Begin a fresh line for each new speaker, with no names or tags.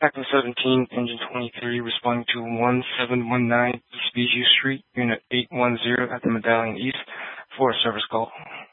Captain 17, Engine 23, responding to 1719 East Bijou Street, Unit 810 at the Medallion East for a service call.